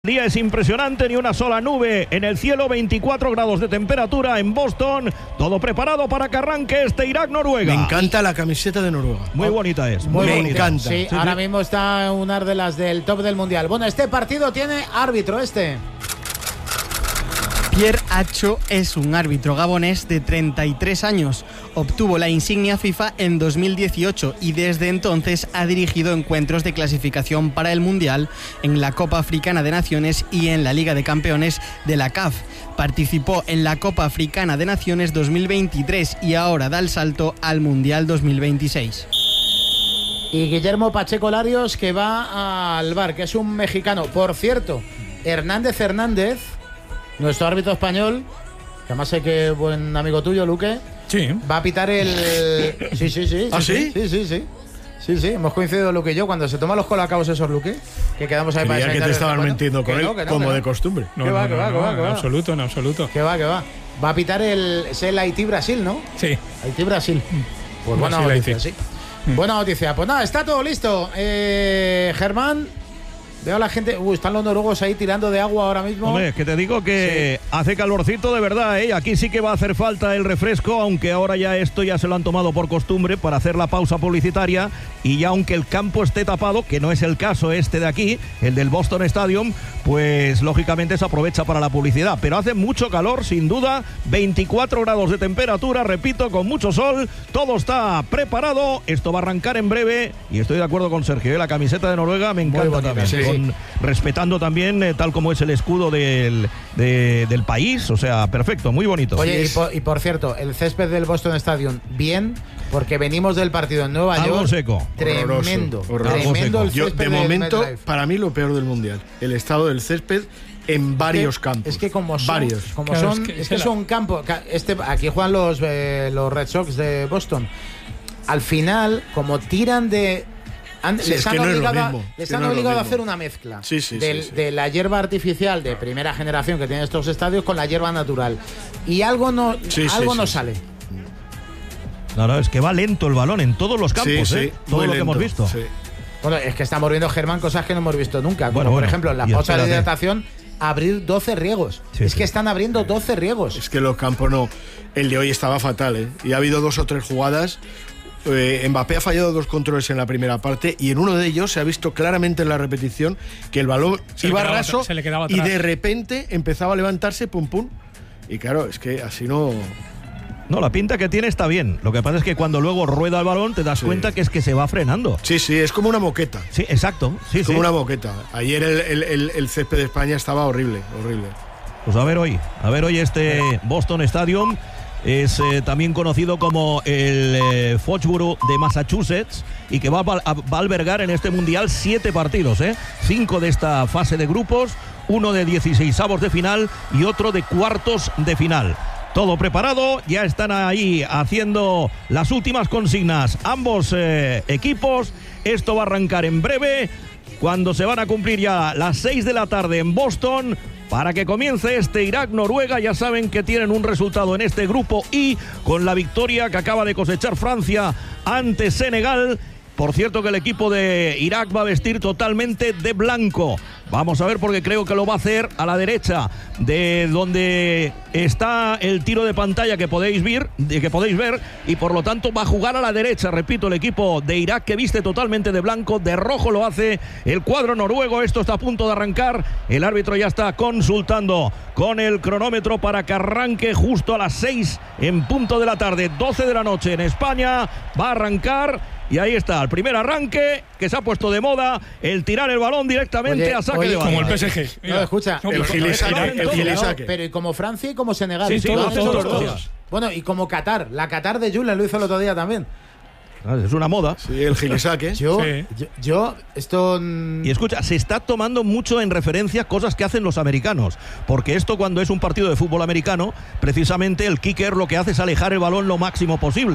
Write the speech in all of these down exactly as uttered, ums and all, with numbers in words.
El día es impresionante, ni una sola nube en el cielo, veinticuatro grados de temperatura en Boston, todo preparado para que arranque este Irak-Noruega. Me encanta la camiseta de Noruega. Muy bonita es, muy Me bonita. encanta. Sí, Sí, ahora sí. mismo está una de las del top del mundial. Bueno, este partido tiene árbitro este. Pierre Acho es un árbitro gabonés de treinta y tres años. Obtuvo la insignia FIFA en dos mil dieciocho y desde entonces ha dirigido encuentros de clasificación para el Mundial en la Copa Africana de Naciones y en la Liga de Campeones de la C A F. Participó en la Copa Africana de Naciones dos mil veintitrés y ahora da el salto al Mundial dos mil veintiséis. Y Guillermo Pacheco Larios, que va al V A R, que es un mexicano. Por cierto, Hernández Hernández, nuestro árbitro español, que además sé que es buen amigo tuyo, Luque, Sí. va a pitar el... Sí, sí, sí. ¿Ah, sí? Sí, sí, sí. Sí, sí, hemos coincidido Luque y yo cuando se toman los colacaos esos, Luque, que quedamos ahí para Creía que te desayunar. estaban Bueno, mintiendo con que él, no, que no, como que no. de costumbre. No, Que no, va, que no, va, que no, va, que en va. absoluto, en absoluto. Que va, que va. Va a pitar el, es el Haití-Brasil, ¿no? Sí. Haití-Brasil. Pues buena Brasil, noticia, Haití. sí. Buena noticia. Pues nada, está todo listo. Eh, Germán, veo a la gente... Uy, están los noruegos ahí tirando de agua ahora mismo. Hombre, es que te digo que hace calorcito de verdad, ¿eh? Aquí sí que va a hacer falta el refresco, aunque ahora ya esto ya se lo han tomado por costumbre para hacer la pausa publicitaria, y ya aunque el campo esté tapado, que no es el caso este de aquí, el del Boston Stadium, pues lógicamente se aprovecha para la publicidad. Pero hace mucho calor, sin duda, veinticuatro grados de temperatura, repito, con mucho sol, todo está preparado, esto va a arrancar en breve, y estoy de acuerdo con Sergio, ¿eh? La camiseta de Noruega me encanta bonita, también, sí. con- respetando también eh, tal como es el escudo del, de- del país, o sea, perfecto, muy bonito. Oye, y es. por, y por cierto, el césped del Boston Stadium, bien, porque venimos del partido en Nueva Algo York. seco. Tremendo. Horroroso, horroroso. Tremendo el Yo, césped de del momento, MetLife. para mí lo peor del mundial, el estado del césped en varios Es que- campos. Es que como son, varios. como Claro, son, es que es que se es la- un campo. ca- Este, aquí juegan los, eh, los Red Sox de Boston. Al final, como tiran de. han- Sí, les es han que no es lo obligado, a- mismo, les que han no es lo obligado a mismo. hacer una mezcla Sí, sí, del- sí, sí. de la hierba artificial de primera generación que tienen estos estadios con la hierba natural. Y algo no, Sí, sí, algo sí, no sí. sale. No, no, es que va lento el balón en todos los campos, Sí, ¿eh? sí, Todo muy lo que hemos lento, visto. sí. Bueno, es que estamos viendo, Germán, cosas que no hemos visto nunca. Como Bueno, por bueno, ejemplo, en la y pausa de espérate. hidratación, abrir doce riegos. Sí, es sí. que están abriendo doce riegos. Es que los campos no. El de hoy estaba fatal, ¿eh? Y ha habido dos o tres jugadas. Eh, Mbappé ha fallado dos controles en la primera parte y en uno de ellos se ha visto claramente en la repetición que el balón Se le iba quedaba raso atra- se le quedaba y atrás. de repente empezaba a levantarse, pum pum. Y claro, es que así no. No, la pinta que tiene está bien. Lo que pasa es que cuando luego rueda el balón te das Sí. cuenta que es que se va frenando. Sí, sí, es como una moqueta. Sí, exacto. Sí, Es sí. como una moqueta. Ayer el, el- el- el césped de España estaba horrible, horrible. Pues a ver hoy, a ver hoy este Boston Stadium es eh, también conocido como el eh, Foxborough de Massachusetts y que va a, val- a- va a albergar en este mundial siete partidos, ¿eh? Cinco de esta fase de grupos, uno de dieciseisavos de final y otro de cuartos de final. Todo preparado, ya están ahí haciendo las últimas consignas ambos eh, equipos. Esto va a arrancar en breve, cuando se van a cumplir ya las seis de la tarde en Boston, para que comience este Irak-Noruega. Ya saben que tienen un resultado en este grupo I, con la victoria que acaba de cosechar Francia ante Senegal. Por cierto que el equipo de Irak va a vestir totalmente de blanco. Vamos a ver, porque creo que lo va a hacer a la derecha de donde está el tiro de pantalla que podéis ver, que podéis ver, y por lo tanto va a jugar a la derecha, repito, el equipo de Irak, que viste totalmente de blanco, de rojo lo hace el cuadro noruego. Esto está a punto de arrancar, el árbitro ya está consultando con el cronómetro para que arranque justo a las seis en punto de la tarde, doce de la noche en España. Va a arrancar. Y ahí está, el primer arranque que se ha puesto de moda, el tirar el balón directamente Oye, a saque oye, de banda. Como el P S G. No, Mira. escucha. No, El pero- Gilisaque, pero- el pero- Gilisaque. Pero y como Francia y como Senegal. Sí, sí, lo todos, han hecho todos, los todos. dos. Bueno, y como Qatar. La Qatar de Julen lo hizo el otro día también. Es una moda. Sí, el Gilisaque. Yo, Sí. yo, yo, esto. mm, Y escucha, se está tomando mucho en referencia cosas que hacen los americanos, porque esto, cuando es un partido de fútbol americano, precisamente el kicker lo que hace es alejar el balón lo máximo posible.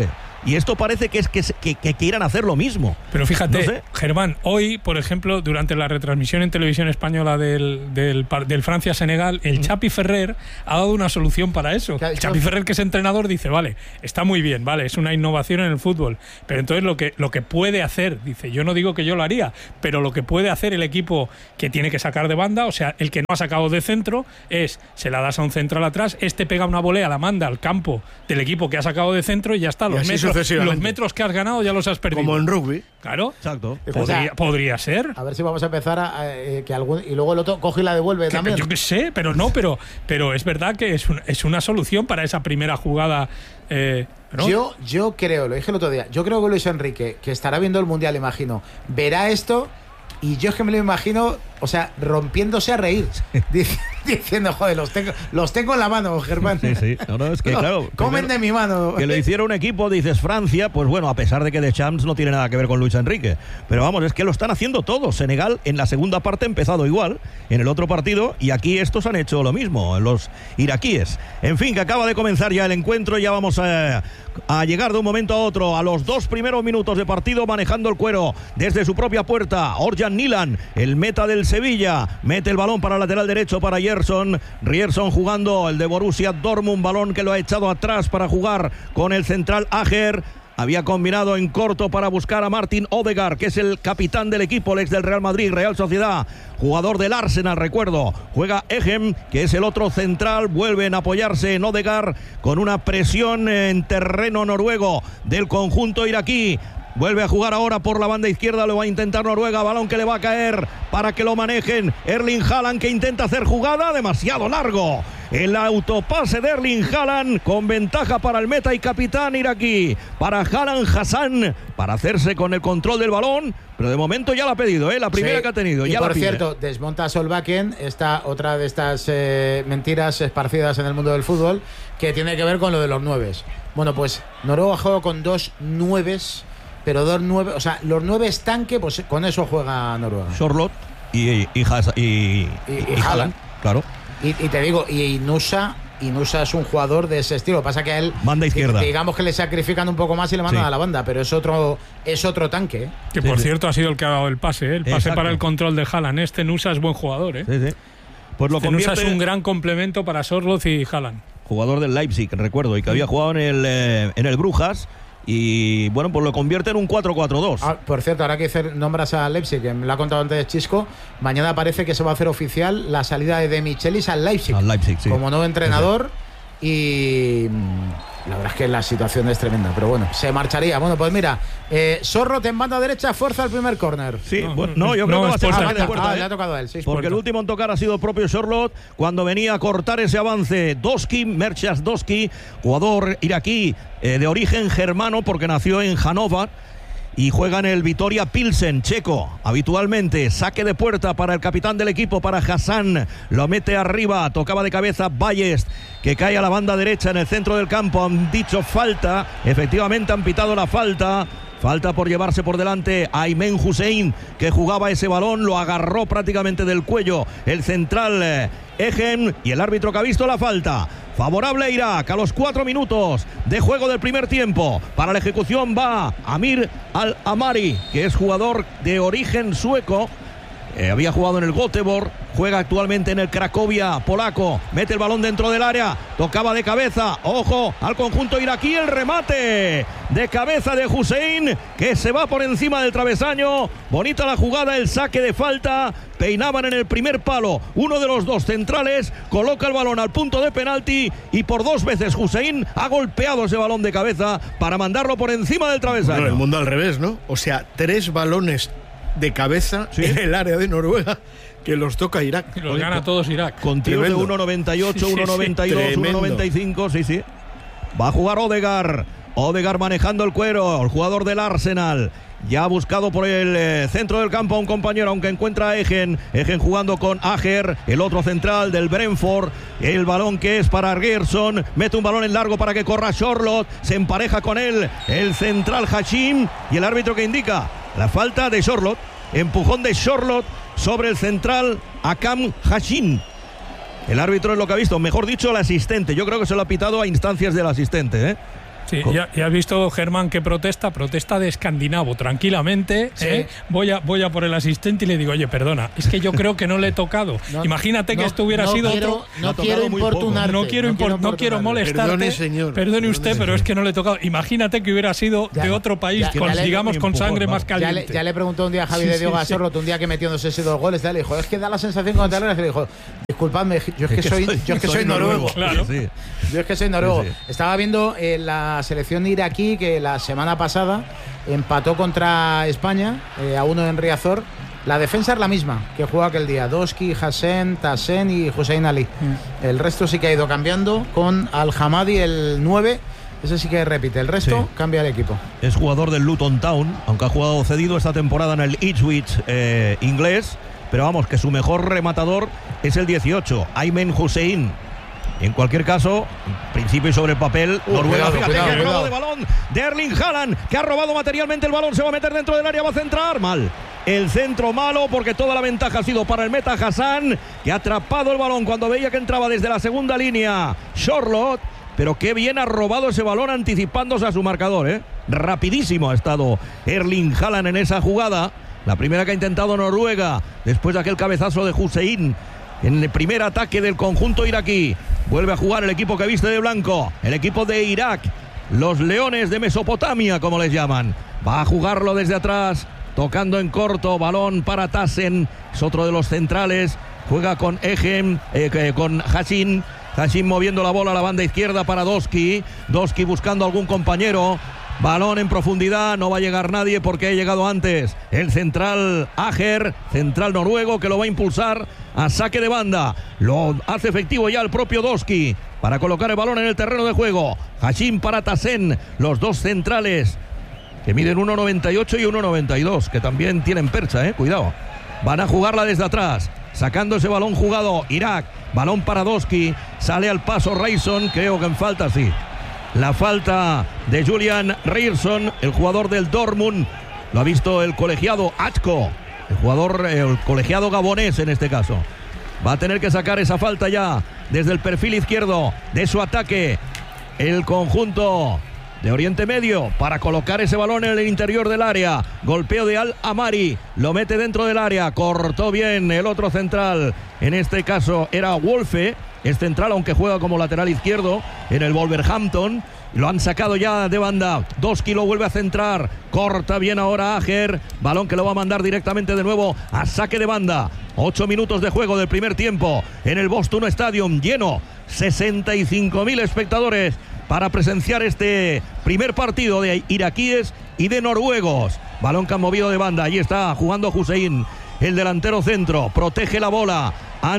y esto parece que es que, que, que quieran hacer lo mismo. Pero fíjate, no sé. Germán, hoy, por ejemplo, durante la retransmisión en televisión española del, del, del Francia-Senegal, el Chapi Ferrer ha dado una solución para eso. El Chapi Ferrer, que es entrenador, dice, vale, está muy bien, vale, es una innovación en el fútbol, pero entonces lo que, lo que puede hacer, dice, yo no digo que yo lo haría, pero lo que puede hacer el equipo que tiene que sacar de banda, o sea, el que no ha sacado de centro, es, se la das a un central atrás, este pega una volea, la manda al campo del equipo que ha sacado de centro y ya está, los, metros, los metros que has ganado ya los has perdido. Como en rugby. Claro. Exacto. Podría, o sea, podría ser. A ver si vamos a empezar a, a, a que algún y luego el otro coge y la devuelve que, también. Yo qué sé, pero no, pero, pero es verdad que es, un, es una solución para esa primera jugada. Eh, ¿no? Yo, yo creo, lo dije el otro día, yo creo que Luis Enrique, que estará viendo el Mundial, imagino, verá esto y yo es que me lo imagino, o sea, rompiéndose a reír, diciendo, joder, los tengo, los tengo en la mano, Germán. Sí, sí. No, no, es que, no, claro, comen de mi mano. Que lo hiciera un equipo, dices Francia, pues bueno, a pesar de que Deschamps no tiene nada que ver con Luis Enrique. Pero vamos, es que lo están haciendo todos. Senegal en la segunda parte ha empezado igual, en el otro partido, y aquí estos han hecho lo mismo, los iraquíes. En fin, que acaba de comenzar ya el encuentro, ya vamos a, a llegar de un momento a otro a los dos primeros minutos de partido, manejando el cuero desde su propia puerta. Orjan Nilan, el meta del Sevilla, mete el balón para el lateral derecho para Rierson. Rierson jugando el de Borussia Dortmund, balón que lo ha echado atrás para jugar con el central Ajer. Había combinado en corto para buscar a Martin Odegaard, que es el capitán del equipo, el ex del Real Madrid, Real Sociedad, jugador del Arsenal, recuerdo. Juega Ehem, que es el otro central, vuelven a apoyarse en Odegaard con una presión en terreno noruego del conjunto iraquí. Vuelve a jugar ahora por la banda izquierda, lo va a intentar Noruega, balón que le va a caer para que lo manejen. Erling Haaland, que intenta hacer jugada, demasiado largo. El autopase de Erling Haaland con ventaja para el meta y capitán iraquí. Para Haaland Hassan, para hacerse con el control del balón, pero de momento ya la ha pedido, ¿eh? La primera sí. que ha tenido. Y ya por la pide. cierto, desmonta Solbakken, esta otra de estas eh, mentiras esparcidas en el mundo del fútbol, que tiene que ver con lo de los nueves. Bueno, pues Noruega juega con dos nueves. Pero dos nueve, o sea, los nueve estanque, pues con eso juega Noruega. Charlotte y, y, y, y, y, y Haaland, claro. Y, y te digo, y Inusa, Inusa es un jugador de ese estilo. Pasa que a él, banda izquierda, digamos que le sacrifican un poco más y le mandan sí. a la banda, pero es otro, es otro tanque. ¿eh? Que sí, por sí. cierto ha sido el que ha dado el pase, ¿eh? el pase Exacto. para el control de Haaland. Este Nusa es buen jugador, ¿eh? Sí, sí. Pues lo este convierte... Nusa es un gran complemento para Sorloth y Haaland. Jugador del Leipzig, recuerdo, y que había jugado en el eh, en el Brujas. Y bueno, pues lo convierte en un cuatro cuatro dos. Ah, por cierto, ahora que nombras a Leipzig, que me lo ha contado antes Chisco, mañana parece que se va a hacer oficial la salida de De Michelis al Leipzig, al Leipzig sí. como nuevo entrenador. Sí. Y la verdad es que la situación es tremenda, pero bueno, se marcharía. Bueno, pues mira, eh, Sorloth en banda derecha fuerza el primer córner. Sí, no, bueno, no, yo creo no, que va a ser ah, de puerta, ah, ¿eh? le ha tocado a él, sí, porque puerta. El último en tocar ha sido el propio Sorloth cuando venía a cortar ese avance. Doski, Merchas Doski, jugador iraquí eh, de origen germano porque nació en Hannover y juega en el Vitoria Pilsen, checo. Habitualmente, saque de puerta para el capitán del equipo, para Hassan. Lo mete arriba, tocaba de cabeza Ballest, que cae a la banda derecha en el centro del campo. Han dicho falta, efectivamente han pitado la falta. Falta por llevarse por delante a Aymen Hussein, que jugaba ese balón, lo agarró prácticamente del cuello el central eh, Ejem, y el árbitro que ha visto la falta. Favorable a Irak a los cuatro minutos de juego del primer tiempo. Para la ejecución va Amir Al-Amari, que es jugador de origen sueco. Eh, había jugado en el Göteborg, juega actualmente en el Cracovia polaco, mete el balón dentro del área, tocaba de cabeza, ojo al conjunto iraquí, el remate de cabeza de Hussein, que se va por encima del travesaño. Bonita la jugada, el saque de falta, peinaban en el primer palo, uno de los dos centrales coloca el balón al punto de penalti y por dos veces Hussein ha golpeado ese balón de cabeza para mandarlo por encima del travesaño. Bueno, el mundo al revés, ¿no? O sea, tres balones de cabeza ¿sí? en el área de Noruega que los toca Irak. Los Oye, gana todos Irak. Con tiros de uno noventa y ocho, uno noventa y dos, uno noventa y cinco, sí, sí. Va a jugar Odegaard. Odegaard manejando el cuero, el jugador del Arsenal. Ya ha buscado por el eh, centro del campo a un compañero, aunque encuentra a Ejen. Ejen jugando con Ajer, el otro central del Brentford. El balón que es para Gerson. Mete un balón en largo para que corra Sorloth. Se empareja con él el central Hashim. Y el árbitro que indica la falta de Sorloth. Empujón de Sorloth sobre el central Akam Hashim. El árbitro es lo que ha visto, mejor dicho el asistente. Yo creo que se lo ha pitado a instancias del asistente, ¿eh? Sí, ya, ya has visto, Germán, que protesta, protesta de escandinavo, tranquilamente. Sí. ¿eh? Voy a voy a por el asistente y le digo, oye, perdona, es que yo creo que no le he tocado. No, Imagínate no, que esto hubiera no sido quiero, otro. No ha quiero tocado muy poco. importunarte. No quiero, impor- no quiero importunarte. molestarte. Perdone, señor. Perdone Perdone, usted, señor. pero es que no le he tocado. Imagínate que hubiera sido Ya, de otro país, ya, con, ya le- digamos, con empujón, sangre vamos. más Ya le, caliente. ya le preguntó un día a Javi Sí, de Diego sí, Gasorro, un día que metiéndose esos dos goles, le dijo, es que da la sensación cuando te alegras, y le dijo, disculpadme, yo es que soy, yo es que soy noruego. Claro. Sí, Yo es que soy noruego. Sí, sí. Estaba viendo eh, la selección iraquí que la semana pasada empató contra España eh, a uno en Riazor. La defensa es la misma que jugó aquel día. Doski, Hassan, Tassen y Hussein Ali. Mm. El resto sí que ha ido cambiando con Al-Hamadi, el nueve. Ese sí que repite. El resto Sí. cambia el equipo. es jugador del Luton Town, aunque ha jugado cedido esta temporada en el Ipswich eh, inglés, pero vamos, que su mejor rematador es el dieciocho, Aymen Hussein. En cualquier caso, en principio y sobre el papel, Uh, Noruega, cuidado, fíjate cuidado, que robo cuidado. de balón de Erling Haaland, que ha robado materialmente el balón, se va a meter dentro del área, va a centrar, mal. El centro malo, porque toda la ventaja ha sido para el meta Hassan, que ha atrapado el balón cuando veía que entraba desde la segunda línea Charlotte, pero qué bien ha robado ese balón anticipándose a su marcador, ¿eh? Rapidísimo ha estado Erling Haaland en esa jugada, la primera que ha intentado Noruega, después de aquel cabezazo de Hussein en el primer ataque del conjunto iraquí. Vuelve a jugar el equipo que viste de blanco, el equipo de Irak, los leones de Mesopotamia, como les llaman. Va a jugarlo desde atrás, tocando en corto, balón para Tassen, es otro de los centrales, juega con Ejem, eh, con Hashin, Hashin moviendo la bola a la banda izquierda para Doski, Doski buscando algún compañero. Balón en profundidad, no va a llegar nadie porque ha llegado antes el central Ager, central noruego, que lo va a impulsar a saque de banda. Lo hace efectivo ya el propio Doski para colocar el balón en el terreno de juego. Hashim para Tassen, los dos centrales que miden uno noventa y ocho y uno noventa y dos, que también tienen percha, eh, cuidado. Van a jugarla desde atrás, sacando ese balón jugado Irak. Balón para Doski, sale al paso Rayson, creo que en falta sí. La falta de Julian Ryerson, el jugador del Dortmund. Lo ha visto el colegiado Atco, el jugador, el colegiado gabonés en este caso. Va a tener que sacar esa falta ya desde el perfil izquierdo de su ataque el conjunto de Oriente Medio para colocar ese balón en el interior del área. Golpeo de Al Amari, lo mete dentro del área, cortó bien el otro central, en este caso era Wolfe. Es central, aunque juega como lateral izquierdo en el Wolverhampton. Lo han sacado ya de banda. Doski lo vuelve a centrar. Corta bien ahora Ager. Balón que lo va a mandar directamente de nuevo a saque de banda. Ocho minutos de juego del primer tiempo en el Boston Stadium, lleno. sesenta y cinco mil espectadores para presenciar este primer partido de iraquíes y de noruegos. Balón que han movido de banda. Allí está jugando Hussein, el delantero centro. Protege la bola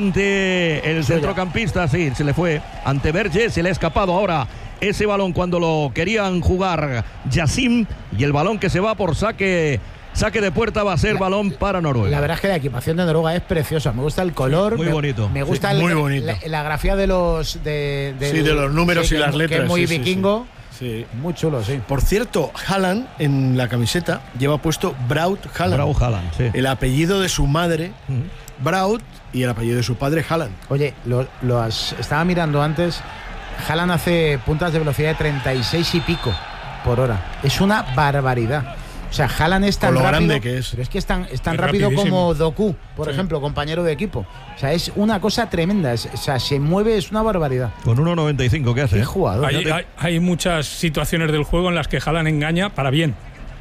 ante el centrocampista, sí, se le fue, ante Berge, se le ha escapado ahora ese balón cuando lo querían jugar Yassim, y el balón que se va por saque saque de puerta va a ser la, balón para Noruega. La verdad es que la equipación de Noruega es preciosa, me gusta el color, muy me, bonito. Me gusta sí, el, muy bonito. La, la grafía de los de, de, sí, de los números sí, y que, las letras, que es muy sí, vikingo. Sí, sí. Muy chulo, sí. Por cierto, Haaland en la camiseta lleva puesto Braut Haaland. Braut Haaland, sí. El apellido de su madre, Uh-huh. Braut, y el apellido de su padre, Haaland. Oye, lo, lo has, estaba mirando antes. Haaland hace puntas de velocidad de treinta y seis y pico por hora. Es una barbaridad. O sea, Haaland es tan Con lo rápido, grande que es. pero es que es tan, es tan Es rápido rapidísimo. como Doku, por Sí. ejemplo, compañero de equipo. O sea, es una cosa tremenda. Es- o sea, se mueve, es una barbaridad. Con uno noventa y cinco, ¿qué hace? Qué eh? jugador. Hay, ¿no? hay- hay muchas situaciones del juego en las que Haaland engaña para bien.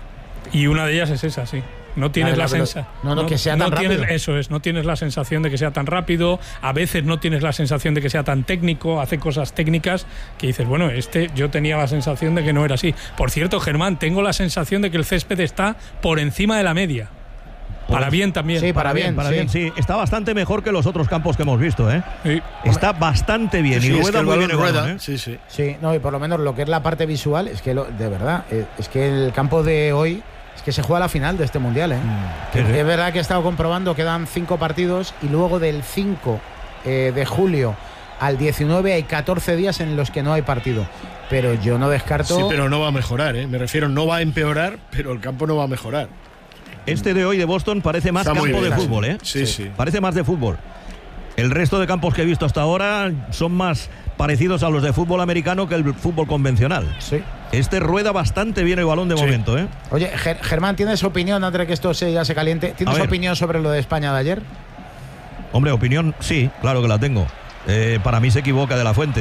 Y una de ellas es esa, sí. No tienes La la, de la velo- sensación. no, no, que sea tan tienes, rápido. Eso es, no tienes la sensación de que sea tan rápido. A veces no tienes la sensación de que sea tan técnico. Hace cosas técnicas que dices, bueno, este yo tenía la sensación de que no era así. Por cierto, Germán, tengo la sensación de que el césped está por encima de la media. Para bien también. Sí, para bien, Para sí. bien, sí. Está bastante mejor que los otros campos que hemos visto, ¿eh? Sí. Está bastante bien Sí, y es rueda que el muy balón bien el balón, rueda. ¿eh? Sí, sí. Sí, no, y por lo menos lo que es la parte visual, es que lo- de verdad, eh, es que el campo de hoy es que se juega la final de este mundial, ¿eh? Que sí, sí. Es verdad que he estado comprobando, quedan cinco partidos y luego del cinco eh, de julio al diecinueve hay catorce días en los que no hay partido. Pero yo no descarto. Sí, pero no va a mejorar, ¿eh? Me refiero, no va a empeorar, pero el campo no va a mejorar. Este de hoy de Boston parece más Está muy campo de bien, fútbol, sí. ¿eh? Sí, sí. Parece más de fútbol. El resto de campos que he visto hasta ahora son más parecidos a los de fútbol americano que el fútbol convencional. Sí. Este rueda bastante bien el balón de sí. momento, ¿eh? Oye, Ger- Germán, ¿tienes opinión antes de que esto se, ya se caliente? ¿Tienes opinión sobre lo de España de ayer? Hombre, opinión, sí, claro que la tengo. Eh, para mí se equivoca de la Fuente.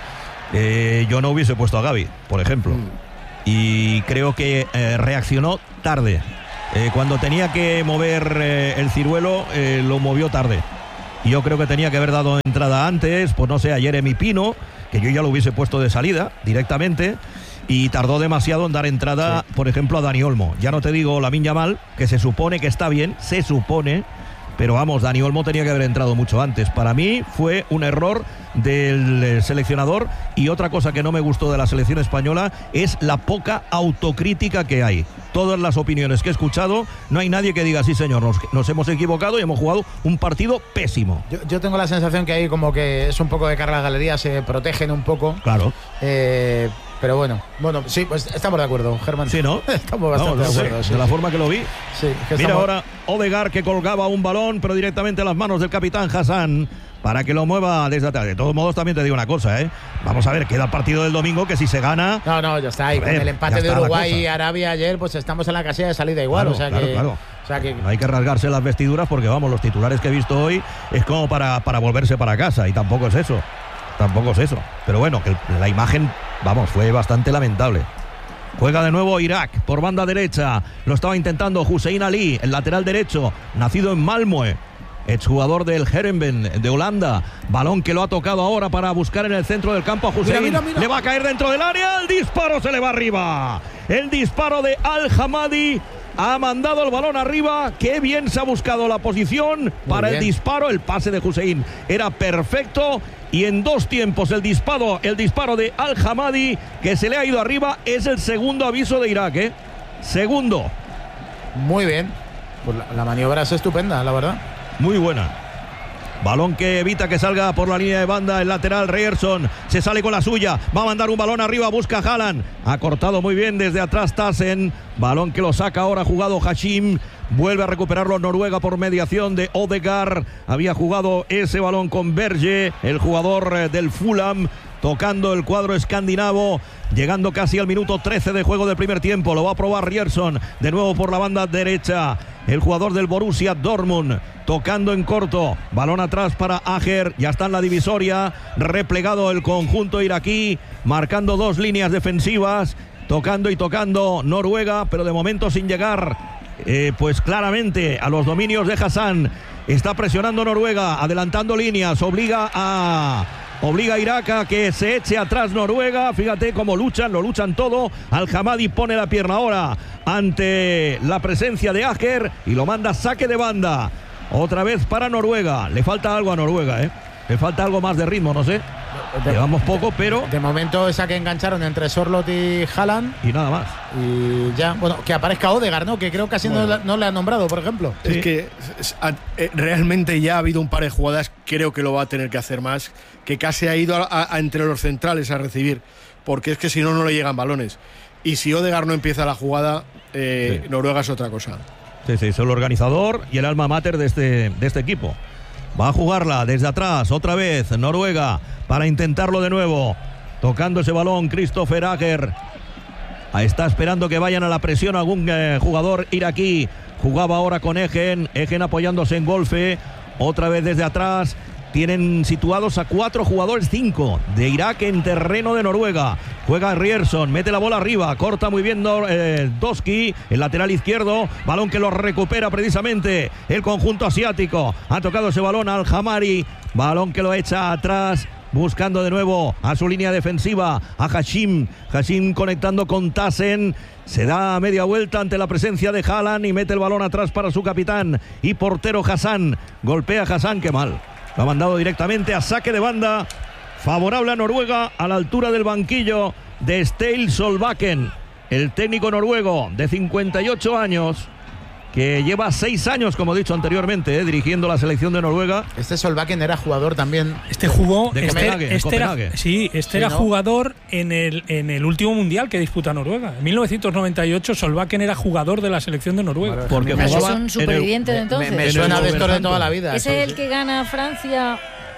Eh, yo no hubiese puesto a Gavi, por ejemplo. Mm. Y creo que eh, reaccionó tarde. Eh, cuando tenía que mover eh, el ciruelo, eh, lo movió tarde. Y yo creo que tenía que haber dado entrada antes, pues no sé, a Jeremy Pino, que yo ya lo hubiese puesto de salida directamente. Y tardó demasiado en dar entrada, sí. por ejemplo, a Dani Olmo. Ya no te digo Lamine Yamal, que se supone que está bien, se supone, pero vamos, Dani Olmo tenía que haber entrado mucho antes. Para mí fue un error del seleccionador, y otra cosa que no me gustó de la selección española es la poca autocrítica que hay. Todas las opiniones que he escuchado, no hay nadie que diga, sí señor, nos, nos hemos equivocado y hemos jugado un partido pésimo. Yo, yo tengo la sensación que ahí como que es un poco de cara a la galería, se protegen un poco. Claro. Eh, pero bueno, bueno, sí, pues estamos de acuerdo, Germán. Sí, ¿no? Estamos bastante Vamos, no de acuerdo. sé, Sí, de la sí. forma que lo vi. Sí, que Mira estamos... ahora Odegaard, que colgaba un balón, pero directamente a las manos del capitán Hassan, para que lo mueva desde atrás. De todos modos, también te digo una cosa, ¿eh? Vamos a ver, queda el partido del domingo, que si se gana... No, no, ya está ahí. Ver, con el empate de Uruguay y Arabia ayer, pues estamos en la casilla de salida igual. Claro, o sea claro, que, claro. O sea que... No hay que rasgarse las vestiduras porque, vamos, los titulares que he visto hoy es como para, para volverse para casa, y tampoco es eso. Tampoco es eso. Pero bueno, que la imagen, vamos, fue bastante lamentable. Juega de nuevo Irak por banda derecha. Lo estaba intentando Hussein Ali, el lateral derecho, nacido en Malmö, exjugador del Heerenveen de Holanda. Balón que lo ha tocado ahora para buscar en el centro del campo a Hussein. Mira, mira, mira. Le va a caer dentro del área. El disparo se le va arriba. El disparo de Al-Hamadi. Ha mandado el balón arriba. Qué bien se ha buscado la posición Muy para bien. el disparo. El pase de Hussein era perfecto. Y en dos tiempos el disparo, el disparo de Al-Hamadi, que se le ha ido arriba, es el segundo aviso de Irak, ¿eh? Segundo. Muy bien. Pues la, la maniobra es estupenda, la verdad. Muy buena. Balón que evita que salga por la línea de banda el lateral Ryerson. Se sale con la suya. Va a mandar un balón arriba. Busca a Haaland. Ha cortado muy bien desde atrás Tassen. Balón que lo saca ahora jugado Hashim. Vuelve a recuperarlo Noruega por mediación de Odegaard. Había jugado ese balón con Berge, el jugador del Fulham, tocando el cuadro escandinavo. Llegando casi al minuto trece de juego del primer tiempo. Lo va a probar Ryerson. De nuevo por la banda derecha. El jugador del Borussia Dortmund. Tocando en corto. Balón atrás para Ajer. Ya está en la divisoria. Replegado el conjunto iraquí. Marcando dos líneas defensivas. Tocando y tocando Noruega. Pero de momento sin llegar eh, pues claramente a los dominios de Hassan. Está presionando Noruega. Adelantando líneas. Obliga a... Obliga a Irak a que se eche atrás Noruega. Fíjate cómo luchan, lo luchan todo. Al-Hamadi pone la pierna ahora ante la presencia de Ajer y lo manda saque de banda. Otra vez para Noruega. Le falta algo a Noruega, ¿eh? Le falta algo más de ritmo, no sé. De, Llevamos poco, pero... De momento esa que engancharon entre Sorloth y Haaland. Y nada más. Y ya, bueno, que aparezca Odegaard, ¿no? Que creo que así bueno. no, no le han nombrado, por ejemplo. Es sí. que es, a, eh, realmente ya ha habido un par de jugadas, creo que lo va a tener que hacer más, que casi ha ido a, a, a entre los centrales a recibir, porque es que si no, no le llegan balones. Y si Odegaard no empieza la jugada, eh, sí. Noruega es otra cosa. Sí, sí, es el organizador y el alma mater de este, de este equipo. Va a jugarla desde atrás, otra vez, Noruega, para intentarlo de nuevo. Tocando ese balón, Christopher Ajer. Está esperando que vayan a la presión algún eh, jugador iraquí. Jugaba ahora con Egen, Egen apoyándose en golfe. Otra vez desde atrás. Tienen situados a cuatro jugadores, cinco de Irak en terreno de Noruega. Juega Ryerson, mete la bola arriba, corta muy bien eh, Doski, el lateral izquierdo. Balón que lo recupera precisamente el conjunto asiático. Ha tocado ese balón al Hamari. Balón que lo echa atrás. Buscando de nuevo a su línea defensiva, a Hashim. Hashim conectando con Tassen. Se da media vuelta ante la presencia de Haaland y mete el balón atrás para su capitán y portero Hassan. Golpea a Hassan, qué mal. Lo ha mandado directamente a saque de banda. Favorable a Noruega a la altura del banquillo de Ståle Solbakken. El técnico noruego de cincuenta y ocho años. Que lleva seis años, como he dicho anteriormente, eh, dirigiendo la selección de Noruega. Este Solbakken era jugador también. Este jugó. De este, Copenhague, este era, sí, este sí, era ¿no? jugador en el, en el último mundial que disputa Noruega. En mil novecientos noventa y ocho, Solbakken era jugador de la selección de Noruega. Vale, porque ¿Es jugaba un superviviente de entonces? Me, me suena de esto de toda la vida. ¿Es el que gana Francia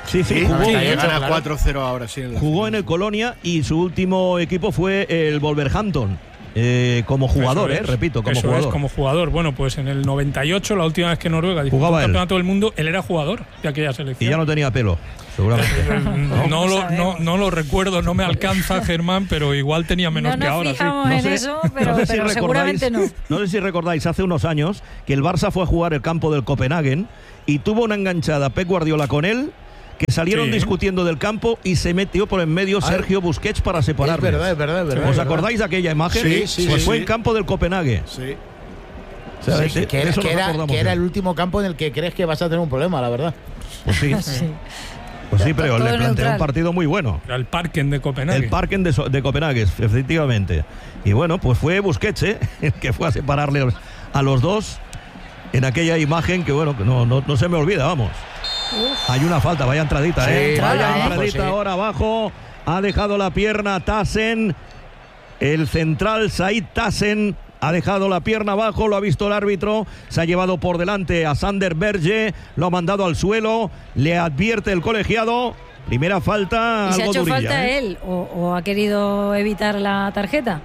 Sí, sí, Sí, jugó, sí, noventa y ocho, gana claro. cuatro cero ahora, sí. En la jugó final. en el Colonia y su último equipo fue el Wolverhampton. Eh, como jugador, Eso eh, es, repito, como eso jugador. Es, como jugador. Bueno, pues en el noventa y ocho, la última vez que Noruega disputó Jugaba el él. campeonato del mundo, él era jugador de aquella Y selección. ya no tenía pelo, seguramente. no, no, lo, no, sabemos. no lo recuerdo, no me alcanza, Germán, pero igual tenía menos No que nos ahora. Sí. fijamos en eso, pero, no sé si pero recordáis- seguramente no. No sé si recordáis hace unos años que el Barça fue a jugar el campo del Copenhagen y tuvo una enganchada Pep Guardiola con él, que salieron Sí. discutiendo del campo y se metió por en medio Ah, Sergio Busquets para Es separarles. verdad, es verdad, es verdad. ¿Os es verdad. acordáis de aquella imagen? Sí, sí, Pues sí, fue sí. en campo del Copenhague. Sí. O sea, Sí, de- que de era, eso que nos era- acordamos que era ya. el último campo en el que crees que vas a tener un problema, la verdad. Pues sí, Sí. pues sí, pero Todo le planteó neutral. un partido muy bueno. Era el Parken de Copenhague. El Parken de, So- de Copenhague, efectivamente. Y bueno, pues fue Busquets, ¿eh? el que fue a separarle a los dos en aquella imagen que, bueno, que no, no, no se me olvida, vamos. Hay una falta, vaya entradita, Sí, ¿eh? entrada, Vaya ¿eh? entradita Sí. ahora abajo. Ha dejado la pierna Tassen. El central Said Tassen ha dejado la pierna abajo, lo ha visto el árbitro, se ha llevado por delante a Sander Berge, lo ha mandado al suelo, le advierte el colegiado. Primera falta, ¿Y se ha algo hecho durilla, falta ¿eh? él o, o ha querido evitar la tarjeta?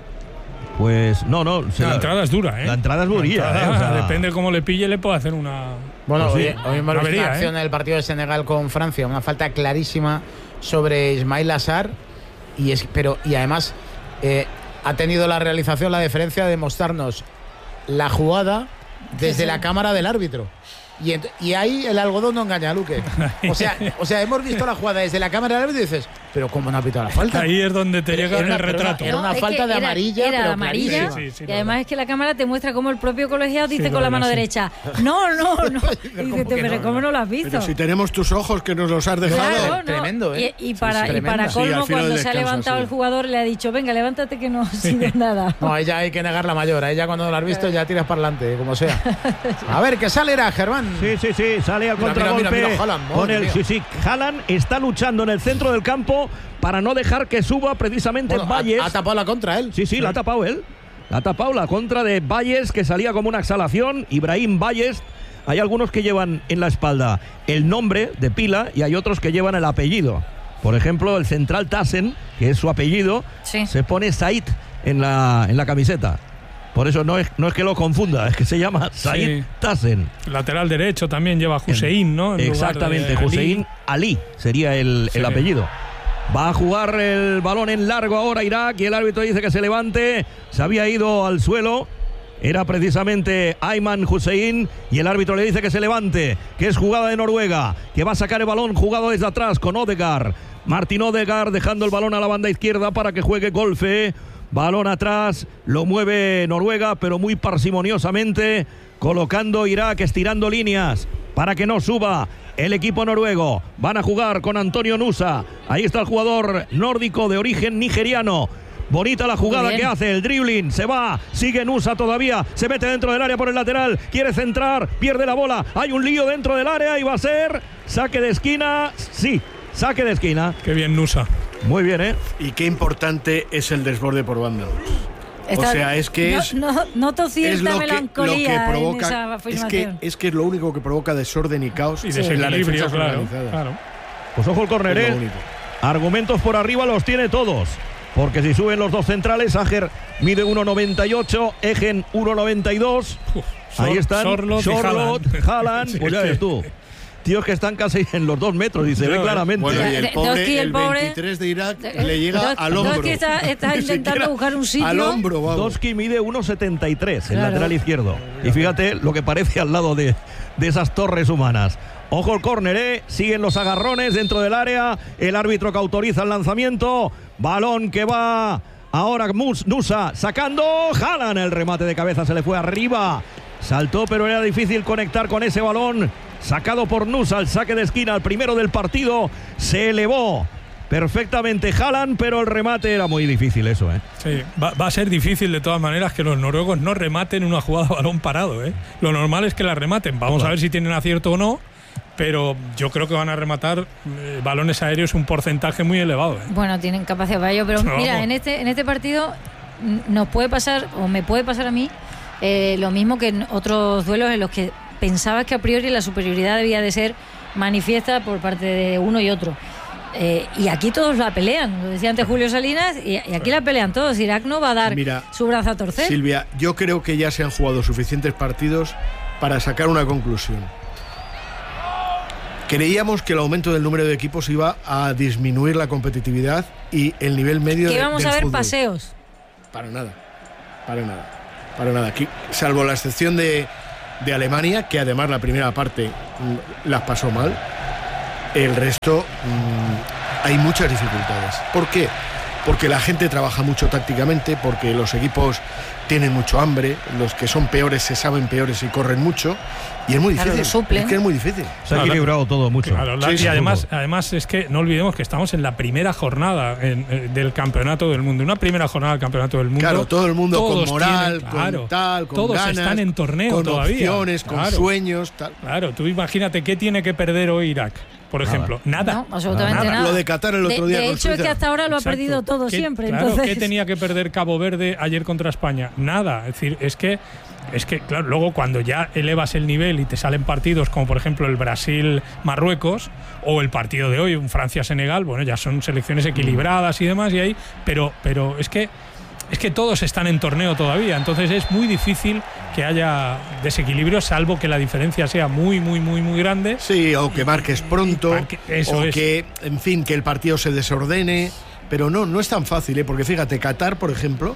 Pues no, no. se La entrada es dura, ¿eh? La entrada es durilla, La entrada, ¿eh? O sea, depende cómo le pille, le puede hacer una. Bueno, Pues sí, hoy, hoy hemos una visto avería, una acción ¿eh? en el partido de Senegal con Francia, una falta clarísima sobre Ismail Assar, y es, pero y además eh, ha tenido la realización la deferencia de mostrarnos la jugada desde Sí, sí. la cámara del árbitro. Y, ent- y ahí el algodón no engaña a Luque. O sea, o sea, hemos visto la jugada desde la cámara del árbitro y dices, pero ¿cómo no ha pitado la falta? Ahí es donde te Era- llega era una- el pero retrato. Era una es falta que de era- amarilla, Era pero amarilla. clarísima. Sí, sí, sí, y la además verdad. es que la cámara te muestra cómo el propio colegiado dice Sí, con la la mano verdad, sí. derecha. No, no, no. Pero Y ¿cómo dices, que pero no? ¿cómo no lo has visto? Pero si tenemos tus ojos que nos los has dejado. Claro, no. Tremendo, ¿eh? Y, y Sí, para, sí, y para tremenda. Sí, al colmo, final cuando del se ha descanso, levantado sí. el jugador, le ha dicho, venga, levántate que no sirve nada. No, a ella hay que negar la mayor. A ella cuando lo has visto ya tiras para adelante, como sea. A ver, ¿qué sale era, Germán? Sí, sí, sí, sale al Mira, mira, contragolpe. mira, mira, Haaland, con madre el, mía. sí, sí, Haaland está luchando en el centro del campo para no dejar que suba precisamente Bueno, Valles. ha, ha tapado la contra él. Sí, sí, la ha tapado él. La ha tapado la contra de Valles, que salía como una exhalación. Ibrahim Valles. Hay algunos que llevan en la espalda el nombre de pila y hay otros que llevan el apellido. Por ejemplo, el central Tassen, que es su apellido, Sí. se pone Said en la, en la camiseta. Por eso no es, no es que lo confunda, es que se llama Said Sí. Tassen. Lateral derecho también lleva Hussein, ¿no? En lugar Exactamente, de Ali. Hussein Ali sería el, el Sí. apellido. Va a jugar el balón en largo ahora Irak y el árbitro dice que se levante. Se había ido al suelo. Era precisamente Ayman Hussein y el árbitro le dice que se levante, que es jugada de Noruega, que va a sacar el balón jugado desde atrás con Odegaard. Martin Odegaard dejando el balón a la banda izquierda para que juegue Golfe. Balón atrás, lo mueve Noruega, pero muy parsimoniosamente, colocando Irak, estirando líneas para que no suba el equipo noruego. Van a jugar con Antonio Nusa. Ahí está el jugador nórdico de origen nigeriano. Bonita la jugada Muy bien. que hace, el dribbling, se va, sigue Nusa todavía, se mete dentro del área por el lateral, quiere centrar, pierde la bola, hay un lío dentro del área y va a ser saque de esquina, sí, saque de esquina. Qué bien Nusa. Muy bien, ¿eh? Y qué importante es el desborde por banda. Está- o sea, es que no, es, no, noto es cierta lo que, lo melancolía que en provoca. esa Es que, afirmación. es que es lo único que provoca desorden y caos Y en la desequilibrio, defensa claro, organizada. claro. Pues ojo el córner, Es ¿eh? lo único. Argumentos por arriba los tiene todos. Porque si suben los dos centrales, Ager mide uno noventa y ocho, Egen uno noventa y dos. Uf, Ahí Sor- están Sorloth y Sorloth, Haaland. Haaland, Sí, pues ya sí. ves tú. Tíos que están casi en los dos metros y se Ya ve ves. claramente. Bueno, y De- el pobre, Doski, el el pobre- veintitrés de Irak Eh, le llega Dos- al hombro. Doski está- está Ni intentando siquiera buscar un sitio. Al hombro, vamos. Doski mide uno setenta y tres, el Claro. lateral izquierdo. Y fíjate lo que parece al lado de, de esas torres humanas. Ojo el córner, ¿eh? Siguen los agarrones dentro del área. El árbitro que autoriza el lanzamiento. Balón que va ahora Mus- Nusa sacando. Haaland, el remate de cabeza se le fue arriba. Saltó, pero era difícil conectar con ese balón. Sacado por Nusa, el saque de esquina, el primero del partido. Se elevó perfectamente Haaland, pero el remate era muy difícil eso, ¿eh? Sí, va, va a ser difícil de todas maneras que los noruegos no rematen una jugada a balón parado, ¿eh? Lo normal es que la rematen. Vamos a ver si tienen acierto o no, pero yo creo que van a rematar eh, balones aéreos un porcentaje muy elevado, ¿eh? Bueno, tienen capacidad para ello, pero No, mira, vamos. en este, en este partido n- nos puede pasar, o me puede pasar a mí, eh, lo mismo que en otros duelos en los que pensabas que a priori la superioridad debía de ser manifiesta por parte de uno y otro. Eh, y aquí todos la pelean, lo decía antes Julio Salinas, y, y aquí la pelean todos. Irak no va a dar Mira, su brazo a torcer. Silvia, yo creo que ya se han jugado suficientes partidos para sacar una conclusión. Creíamos que el aumento del número de equipos iba a disminuir la competitividad y el nivel medio que de, íbamos del a ver fútbol. paseos. Para nada, para nada, para nada. Aquí, salvo la excepción de, de Alemania, que además la primera parte mm, las pasó mal. El resto mmm, hay muchas dificultades. ¿Por qué? Porque la gente trabaja mucho tácticamente, porque los equipos tienen mucho hambre, los que son peores se saben peores y corren mucho, y es muy Claro, difícil. lo suplen. Es que es muy difícil. Se ha equilibrado todo mucho. Claro, la- Sí, y sí, además, fútbol. además es que no olvidemos que estamos en la primera jornada en- eh, del campeonato del mundo. Una primera jornada del campeonato del mundo. Claro, todo el mundo con Todos moral, tienen- claro, con tal, con todos ganas, están en torneo con todavía. opciones, con Claro. sueños, tal. Claro, tú imagínate qué tiene que perder hoy Irak, por Nada. ejemplo. Nada. No, absolutamente Nada. nada. Lo de Qatar el otro De- día De, con hecho, es Suiza. que hasta ahora lo ha Exacto. perdido todo ¿Qué- siempre. Claro, entonces... ¿qué tenía que perder Cabo Verde ayer contra España? Nada. Es decir, es que, es que claro, luego cuando ya elevas el nivel y te salen partidos como por ejemplo el Brasil-Marruecos o el partido de hoy, un Francia-Senegal, bueno, ya son selecciones equilibradas y demás, y ahí, pero, pero es que es que todos están en torneo todavía, entonces es muy difícil que haya desequilibrio, salvo que la diferencia sea muy, muy, muy, muy grande. Sí, o que marques pronto, Marque- eso o es. que, en fin, que el partido se desordene. Pero no, no es tan fácil, ¿eh? Porque fíjate, Qatar, por ejemplo,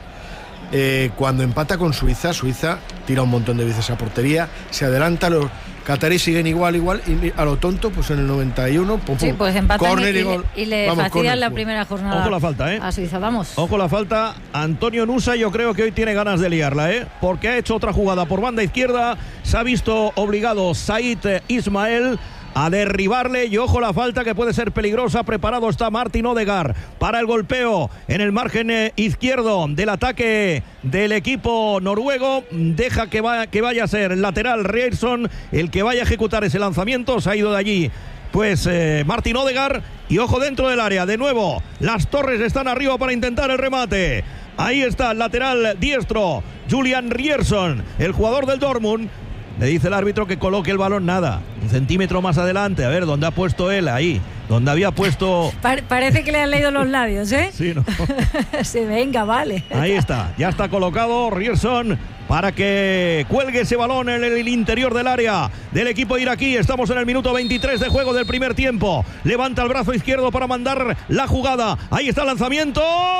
eh, cuando empata con Suiza, Suiza tira un montón de veces a portería, se adelanta, los cataríes siguen igual, igual, y a lo tonto, pues en el noventa y uno, pum, Sí, pum, pues empatan y, córner y le- gol. y le Vamos, fastidian córner, la gol. primera jornada. Ojo la falta, ¿eh? A Suiza, vamos. Ojo la falta, Antonio Nusa yo creo que hoy tiene ganas de liarla, ¿eh? Porque ha hecho otra jugada por banda izquierda, se ha visto obligado Said Ismael a derribarle y ojo la falta que puede ser peligrosa. Preparado está Martin Odegaard para el golpeo en el margen eh, izquierdo del ataque del equipo noruego. Deja que, va, que vaya a ser lateral Rierson el que vaya a ejecutar ese lanzamiento. Se ha ido de allí pues eh, Martin Odegaard y ojo dentro del área. De nuevo las torres están arriba para intentar el remate. Ahí está el lateral diestro Julian Rierson, el jugador del Dortmund. Le dice el árbitro que coloque el balón, nada, un centímetro más adelante. A ver, ¿dónde ha puesto él? Ahí, donde había puesto... Pa- parece que le han leído los labios, ¿eh? Sí, ¿no? Sí, venga, vale. Ahí está, ya está colocado Rierson para que cuelgue ese balón en el interior del área del equipo iraquí. Estamos en el minuto veintitrés de juego del primer tiempo. Levanta el brazo izquierdo para mandar la jugada. Ahí está el lanzamiento.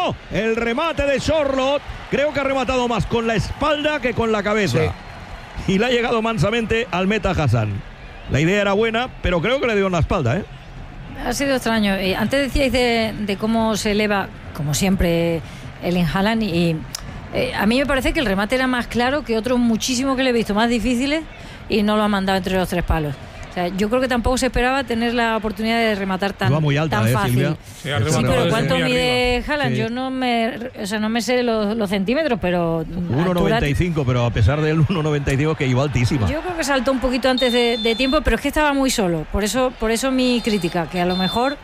El remate de Charlotte. Creo que ha rematado más con la espalda que con la cabeza. Sí. Y le ha llegado mansamente al meta Hassan. La idea era buena, pero creo que le dio en la espalda, ¿eh? Ha sido extraño. Eh, antes decíais de, de cómo se eleva, como siempre, el Haaland y eh, a mí me parece que el remate era más claro que otros muchísimos que le he visto más difíciles y no lo ha mandado entre los tres palos. O sea, yo creo que tampoco se esperaba tener la oportunidad de rematar tan, Va muy alta, tan eh, fácil. Silvia. Sí, ha Sí, rematado pero desde ¿cuánto muy mide arriba. Haaland? Sí. Yo no me, o sea, no me sé los, los centímetros, pero uno noventa y cinco, pero a pesar del uno noventa y cinco que iba altísima. yo creo que saltó un poquito antes de, de tiempo, pero es que estaba muy solo. Por eso, por eso mi crítica, que a lo mejor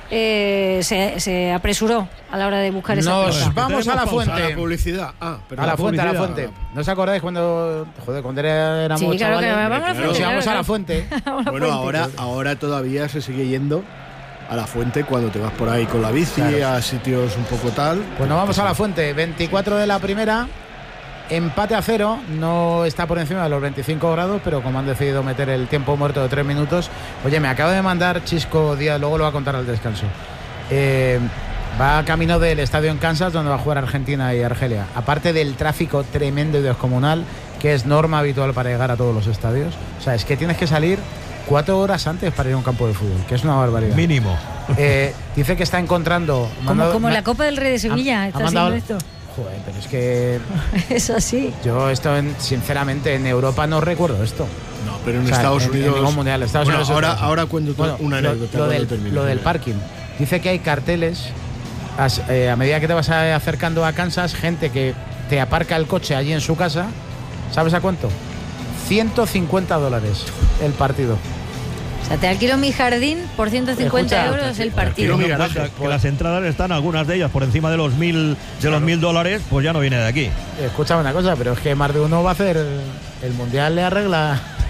eh, se, se apresuró a la hora de buscar esa Nos pelota. vamos a la Tenemos pausa, fuente. a la publicidad. Ah, pero A la fuente, a la publicidad. fuente. ¿No os acordáis cuando, joder, cuando éramos Sí, claro que chavales? vamos a la Claro. fuente. Nos íbamos claro, a la claro. fuente. Vamos a la Bueno, fuente. ahora, ahora todavía se sigue yendo a la fuente cuando te vas por ahí con la bici, Claro. a sitios un poco tal. Pues nos vamos a la fuente. veinticuatro de la primera. Empate a cero. No está por encima de los veinticinco grados, pero como han decidido meter el tiempo muerto de tres minutos. Oye, me acaba de mandar Chisco Díaz, luego lo va a contar al descanso. Eh, va camino del estadio en Kansas, donde va a jugar Argentina y Argelia. Aparte del tráfico tremendo y descomunal, que es norma habitual para llegar a todos los estadios. O sea, es que tienes que salir cuatro horas antes para ir a un campo de fútbol, que es una barbaridad. Mínimo. Eh, dice que está encontrando. Como, mandado- como me- la Copa del Rey de Sevilla, ha- está ha mandado- haciendo esto. Joder, pero es que Es así. yo esto, en- sinceramente, en Europa no recuerdo esto. No, pero en O sea, Estados en- en Unidos. ningún mundial. Estados Bueno, Unidos es ahora, otra cosa. ahora cuento Bueno, una lo, anécdota. lo cuando del, termine. lo del parking. Dice que hay carteles as- eh, a medida que te vas a- acercando a Kansas, gente que te aparca el coche allí en su casa. ¿Sabes a cuánto? ciento cincuenta dólares el partido. O sea, te alquilo mi jardín por ciento cincuenta Escucha, euros el te partido. alquilo mi Teniendo en garaje, cuenta que pues. las entradas están, algunas de ellas, por encima de los mil de los mil dólares, pues ya no viene de aquí. Escúchame una cosa, pero es que más de uno va a hacer el mundial, le arregla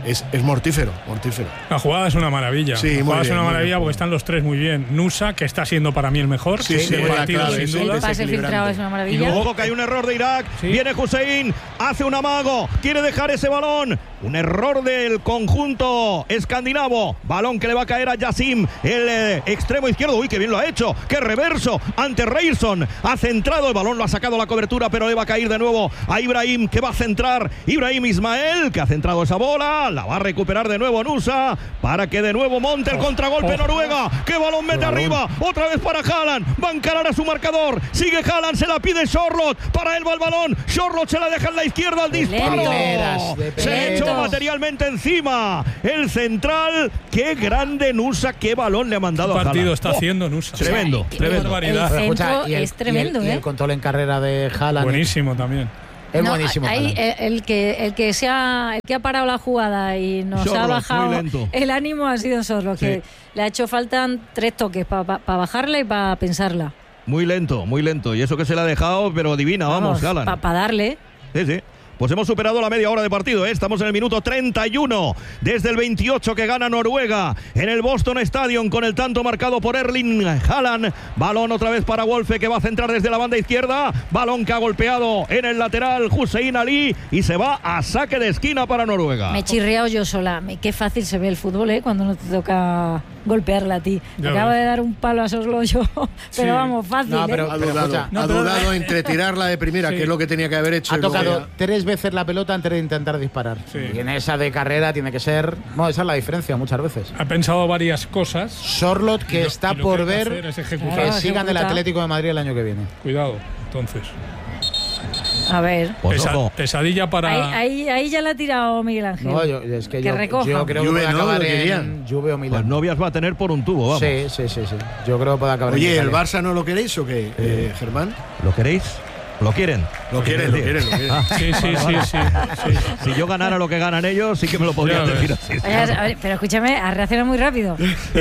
es, es mortífero, mortífero. La jugada es una maravilla. Sí, la jugada bien, es una maravilla bien, porque están los tres muy bien. Nusa, que está siendo para mí el mejor. Sí, sí, del es partido, la clave, sin sí, duda. El pase filtrado es una Y maravilla. luego- Ojo que hay un error de Irak. Sí. Viene Hussein, hace un amago, quiere dejar ese balón. Un error del conjunto escandinavo. Balón que le va a caer a Yassim, el eh, extremo izquierdo. Uy, qué bien lo ha hecho. Qué reverso ante Reilson. Ha centrado, el balón lo ha sacado a la cobertura, pero le va a caer de nuevo a Ibrahim, que va a centrar. Ibrahim Ismael, que ha centrado esa bola. La va a recuperar de nuevo Nusa para que de nuevo monte el contragolpe oh. Noruega. ¡Qué balón mete arriba! Otra vez para Haaland. Va a encarar a su marcador. Sigue Haaland, se la pide Charlotte. Para él va el balón. Charlotte se la deja en la izquierda al De disparo. primeras, de Se ha hecho primeras. materialmente encima. El central. Qué grande Nusa. Qué balón le ha mandado ¿Qué a partido Haaland. está Oh, haciendo Nusa? Tremendo, Qué tremendo. barbaridad. El Pero escucha, centro y el- es tremendo, y el, y ¿eh? el control en carrera de Haaland Buenísimo también. es No, buenísimo. ahí, Haaland. el, el que el que se ha el que ha parado la jugada y nos Sorloth, ha muy bajado lento. el ánimo ha sido Sorloth, Sí. que le ha hecho falta tres toques para pa, pa bajarla y para pensarla. Muy lento, muy lento. Y eso que se le ha dejado, pero divina, vamos, Haaland. para pa darle. Sí, sí. Pues hemos superado la media hora de partido, ¿eh? Estamos en el minuto treinta y uno desde el veintiocho que gana Noruega en el Boston Stadium con el tanto marcado por Erling Haaland. Balón otra vez para Wolfe, que va a centrar desde la banda izquierda. Balón que ha golpeado en el lateral Hussein Ali y se va a saque de esquina para Noruega. Me he chirriado yo sola. Me- Qué fácil se ve el fútbol, ¿eh? Cuando no te toca golpearla a ti. Ya Acabo ves. de dar un palo a Sorloth yo, pero Sí. vamos, fácil. No, pero- ¿eh? Ha pero dudado, escucha, no, ha pero- dudado entre tirarla de primera, Sí. que es lo que tenía que haber hecho. Ha y luego tocado ya- tres veces la pelota antes de intentar disparar. Sí. Y en esa de carrera tiene que ser. Bueno, esa es la diferencia muchas veces. Ha pensado varias cosas. Sorloth, que Y lo- está y lo por que hay que ver hacer es ejecutar. que Claro, sigan el ejecuta. Atlético de Madrid el año que viene. Cuidado, entonces. A ver. Pues Pesa- ojo. pesadilla para. Ahí, ahí, ahí ya la ha tirado Miguel Ángel. No, yo, es que, Que yo, recoja. yo creo que Juve, puede ¿no? acabar Lo en querían. Juve o Pues Milán. novias va a tener por un tubo, vamos. Sí, sí, sí, sí. Yo creo que puede acabar Oye, en ¿el Italia. Barça no lo queréis o qué, eh, Germán? ¿Lo queréis? ¿Lo quieren? Lo quieren, lo quieren, lo quieren. Ah, Sí, sí, sí, sí, sí. si yo ganara lo que ganan ellos, sí que me lo podrían Ya ves. decir así. Oye, a ver, pero escúchame, ha reaccionado muy rápido.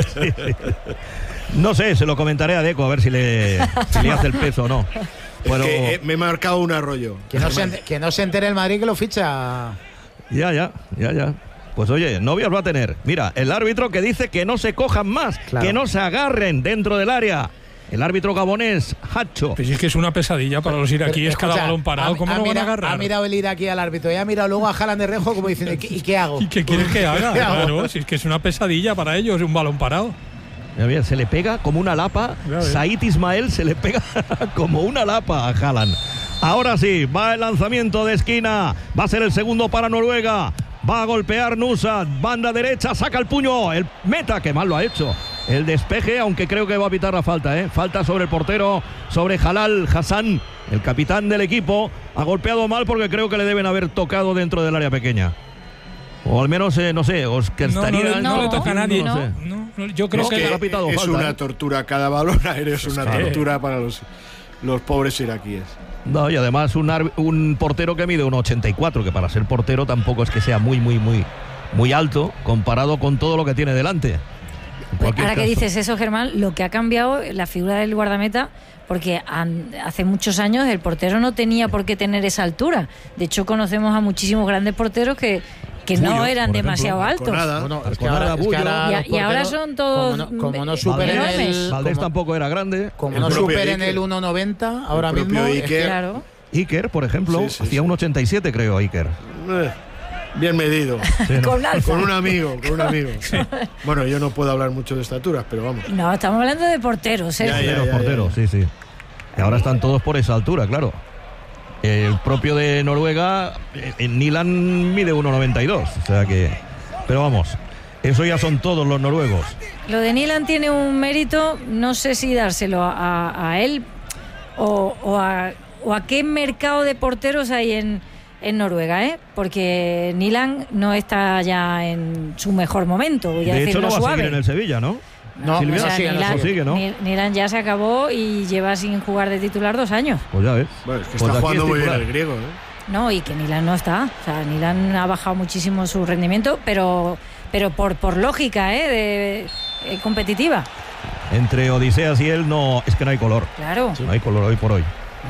No sé, se lo comentaré a Deco a ver si le, si le hace el peso o no. Es Pero que, eh, me he marcado un arroyo. Que no, se, ent- que no se entere el Madrid que lo ficha. ya, ya, ya, ya. Pues oye, novias va a tener. Mira, el árbitro que dice que no se cojan más, Claro. que no se agarren dentro del área. El árbitro gabonés, Hacho. Pues es que es una pesadilla para los iraquíes, cada Escucha, balón parado. ha- ¿Cómo ha no van a mira- agarrar? Ha mirado el ir aquí al árbitro y ha mirado luego a Haaland de rejo como diciendo, ¿y qué, y qué hago? ¿Y qué quieres que haga? ¿Qué hago? Claro, si es que es una pesadilla para ellos, un balón parado. Mira, mira, se le pega como una lapa. Ya ves. Said Ismael se le pega como una lapa a Haaland. Ahora sí, va el lanzamiento de esquina. Va a ser el segundo para Noruega. Va a golpear Nusa. Banda derecha, saca el puño. El meta, que mal lo ha hecho. El despeje, aunque creo que va a pitar la falta, ¿eh? Falta sobre el portero, sobre Jalal Hassan, el capitán del equipo. Ha golpeado mal porque creo que le deben haber tocado dentro del área pequeña. O al menos, eh, no sé, os que No, no, le- estarían. no le toca a nadie. No, No, sé. no, no, yo creo Es que, que le ha pitado es falta, una ¿eh? tortura cada balón aéreo, es una que- tortura para los, los pobres iraquíes. No, y además un, ar- un portero que mide uno ochenta y cuatro, que para ser portero tampoco es que sea muy, muy, muy, muy alto comparado con todo lo que tiene delante. En cualquier Ahora que caso. dices eso, Germán, lo que ha cambiado la figura del guardameta, porque han- hace muchos años el portero no tenía por qué tener esa altura. De hecho, conocemos a muchísimos grandes porteros que, que no Bullo, eran por demasiado ejemplo, altos. Nada. Bueno, es que Arconada, ahora, es que ahora Bullo. los Y- y ahora porteros, son todos, Como no, como no mm, superen enormes. el, Valdés como, tampoco era grande. como El no propio superen Iker. el uno noventa ahora El propio mismo. es Iker. que- Claro. Iker, por ejemplo, Sí, sí, hacía sí. un ochenta y siete, creo, Iker. Eh, Bien medido. Sí, ¿no? Con alza. Con un amigo, con un amigo. Bueno, yo no puedo hablar mucho de estaturas, pero vamos. No, estamos hablando de porteros, ¿eh? Ya, ya. Porteros, porteros, sí, sí. Y ahora están todos por esa altura, claro. El propio de Noruega, eh, en Nilan mide uno noventa y dos, o sea que... Pero vamos, eso ya son todos los noruegos. Lo de Nilan tiene un mérito, no sé si dárselo a, a él o, o, a, o a qué mercado de porteros hay en, en Noruega, ¿eh? Porque Nilan no está ya en su mejor momento, voy a De hecho, decirlo no va a suave. seguir en el Sevilla, ¿no? No, Silvia, eso O sea, sí, eso Nilan, sí. sigue, ¿no? Ni- Nilan ya se acabó y lleva sin jugar de titular dos años. Pues ya ves. Bueno, es que Pues está aquí jugando es muy bien titular. el griego, ¿eh? No, y que Nilan no está. O sea, Nilan ha bajado muchísimo su rendimiento, pero, pero por, por lógica, ¿eh? De, eh, competitiva. Entre Odiseas y él no, es que no hay color. Claro. No hay color hoy por hoy.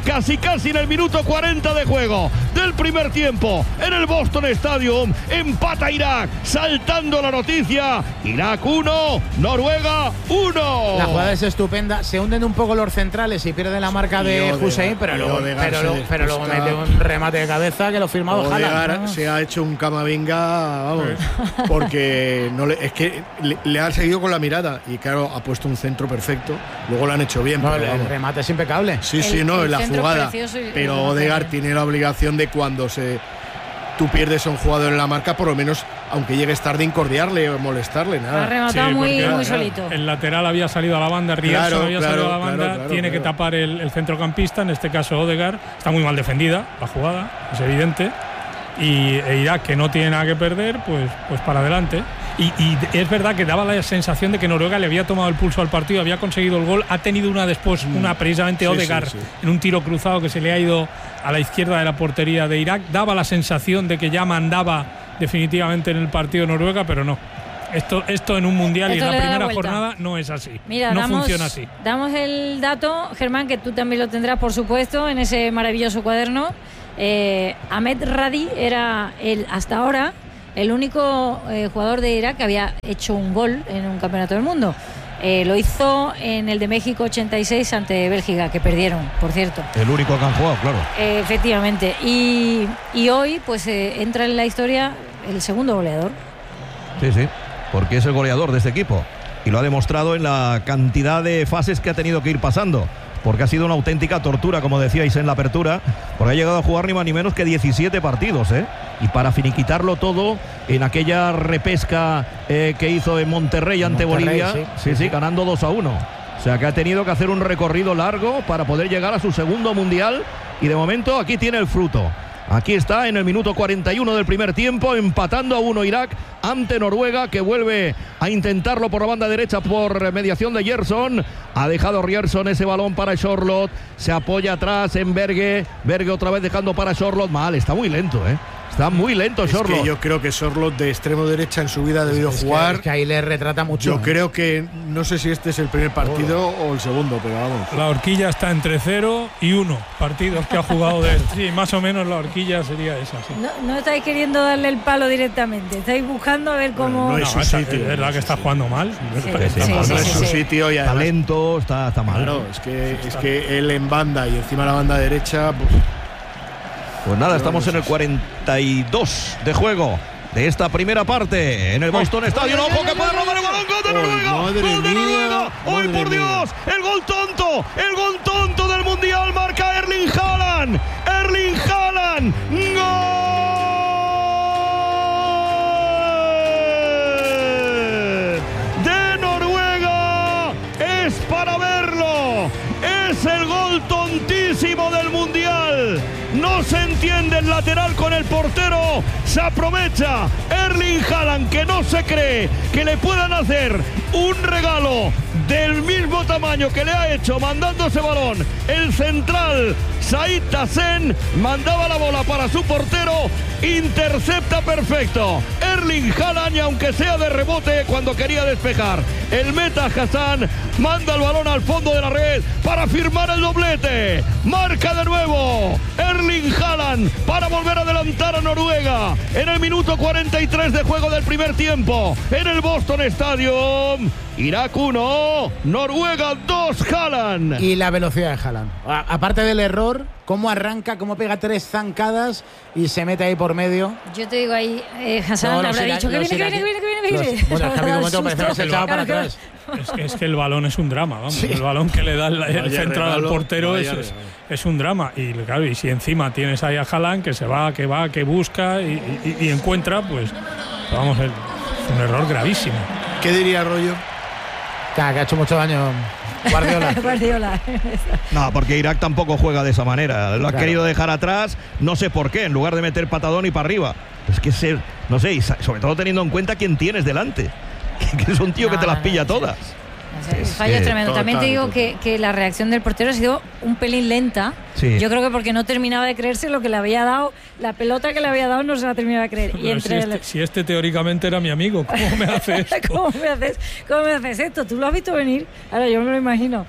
casi casi en el minuto cuarenta de juego del primer tiempo en el Boston Stadium. Empata Irak, saltando la noticia. Irak uno, Noruega uno. La jugada es estupenda. Se hunden un poco los centrales y pierden la marca de Hussein, pero luego, pero, luego, pero luego mete un remate de cabeza que lo firmado Haaland. Se ha hecho un Camavinga, vamos, porque no le, es que le, le ha seguido con la mirada y claro, ha puesto un centro perfecto. Luego lo han hecho bien. No, pero el, el remate es impecable. Sí, el, sí, no, en la jugada. Y, pero Odegaard tiene la obligación de cuando se tú pierdes a un jugador en la marca, por lo menos, aunque llegues tarde, incordiarle o molestarle. Nada. Ha rematado sí, muy, claro, muy claro. solito. El lateral había salido a la banda, Rierson claro, había claro, salido a la banda, claro, claro, tiene claro. que tapar el, el centrocampista, en este caso Odegaard. Está muy mal defendida la jugada, es evidente. Y e Irak, que no tiene nada que perder, pues, pues para adelante. Y, y es verdad que daba la sensación de que Noruega le había tomado el pulso al partido, había conseguido el gol, ha tenido una después, mm. una precisamente sí, Odegaard sí, sí. en un tiro cruzado que se le ha ido a la izquierda de la portería de Irak. Daba la sensación de que ya mandaba definitivamente en el partido Noruega, pero no. Esto, esto en un mundial esto y en la primera la jornada no es así. Mira, no damos, funciona así. Damos el dato, Germán, que tú también lo tendrás, por supuesto, en ese maravilloso cuaderno. Eh, Ahmed Radi era el, hasta ahora el único eh, jugador de Irak que había hecho un gol en un campeonato del mundo. Eh, lo hizo en el de México ochenta y seis ante Bélgica, que perdieron, por cierto. El único que han jugado, claro. Eh, efectivamente. Y, y hoy pues eh, entra en la historia el segundo goleador. Sí, sí, porque es el goleador de este equipo. Y lo ha demostrado en la cantidad de fases que ha tenido que ir pasando. Porque ha sido una auténtica tortura, como decíais en la apertura, porque ha llegado a jugar ni más ni menos que diecisiete partidos, ¿eh? Y para finiquitarlo todo en aquella repesca eh, que hizo en Monterrey ante Monterrey, Bolivia, sí. Sí, sí, ganando dos a uno. O sea que ha tenido que hacer un recorrido largo para poder llegar a su segundo mundial y de momento aquí tiene el fruto. Aquí está en el minuto cuarenta y uno del primer tiempo, empatando a uno Irak ante Noruega, que vuelve a intentarlo por la banda derecha por mediación de Gerson. Ha dejado Rierson ese balón para Charlotte, se apoya atrás en Berge, Berge otra vez dejando para Charlotte. Mal, está muy lento, ¿eh? Está muy lento Charlotte. Es que yo creo que Charlotte de extremo derecha en su vida ha debido es jugar. Que, es que ahí le retrata mucho. Yo ¿eh? creo que no sé si este es el primer partido oh. o el segundo, pero vamos. La horquilla está entre cero y uno partidos que ha jugado de sí, más o menos la horquilla sería esa. Sí. No, no estáis queriendo darle el palo directamente, estáis buscando a ver cómo. Bueno, no es su no, sitio. Es verdad que está jugando mal. Sí, sí, sí, sí, no sí, es su sí. sitio y además, está lento, está, está mal. Claro, es que, es que él en banda y encima la banda derecha. Pues, Pues nada, estamos en el cuarenta y dos de juego de esta primera parte en el Boston Stadium. ¡Ojo que puede robar el balón! ¡Gol de Noruega! ¡Gol de Noruega! ¡Ay, por Dios! ¡El gol tonto! ¡El gol tonto del Mundial! Marca Erling Haaland. ¡Erling Haaland! ¡Gol! ¡De Noruega! ¡Es para verlo! ¡Es el gol tontísimo del Mundial! No se entiende el lateral con el portero. Se aprovecha Erling Haaland, que no se cree que le puedan hacer un regalo del mismo tamaño que le ha hecho mandando ese balón el central Said Tassen. Mandaba la bola para su portero, intercepta perfecto Erling Haaland, y aunque sea de rebote cuando quería despejar el meta Hassan, manda el balón al fondo de la red para firmar el doblete. Marca de nuevo Erling Haaland para volver a adelantar a Noruega en el minuto cuarenta y tres de juego del primer tiempo en el Boston Stadium. Irak uno, Noruega dos, Haaland. Y la velocidad de Haaland. A- aparte del error, cómo arranca, cómo pega tres zancadas y se mete ahí por medio. Yo te digo ahí, eh, Hassan No, habrá ira- dicho que viene, que ira- viene, que viene, que viene, que los- viene. Bueno, es que ha habido un momento que parece que se echaba para Claro, atrás. Es que, es que el balón es un drama, vamos. Sí. El balón que le da el, el Vaya central regalo, al portero es, vaya es, regalo. es un drama. Y claro, y si encima tienes ahí a Haaland que se va, que va, que busca y, y- y encuentra, pues vamos, es un error gravísimo. ¿Qué diría Rollo? Claro, que ha hecho mucho daño Guardiola. Guardiola. No, porque Irak tampoco juega de esa manera. Lo Claro. ha querido dejar atrás, no sé por qué, en lugar de meter patadón y para arriba. Es que ser, no sé, y sobre todo teniendo en cuenta quién tienes delante. Que es un tío No, que te las no, pilla no, todas. El Es fallo es que- tremendo. También te total, digo total. que, que la reacción del portero ha sido un pelín lenta. Sí. Yo creo que porque no terminaba de creerse lo que le había dado, la pelota que le había dado no se la terminaba de creer. Y Pero si, entre este, el- si este teóricamente era mi amigo, ¿cómo me hace esto? ¿Cómo me haces, ¿Cómo me haces esto? ¿Tú lo has visto venir? Ahora yo me lo imagino.